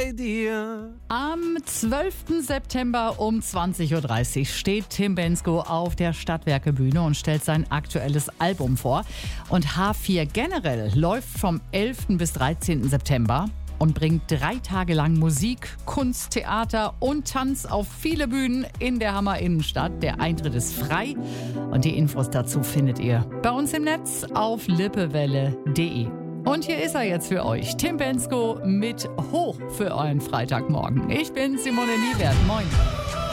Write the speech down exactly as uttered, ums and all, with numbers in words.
bei dir. Am zwölften September um zwanzig Uhr dreißig steht Tim Bendzko auf der Stadtwerke-Bühne und stellt sein aktuelles Album vor. Und H vier generell läuft vom elften bis dreizehnten September und bringt drei Tage lang Musik, Kunst, Theater und Tanz auf viele Bühnen in der Hammer Innenstadt. Der Eintritt ist frei und die Infos dazu findet ihr bei uns im Netz auf lippewelle punkt de. Und hier ist er jetzt für euch, Tim Bendzko mit Hoch für euren Freitagmorgen. Ich bin Simone Niewert. Moin.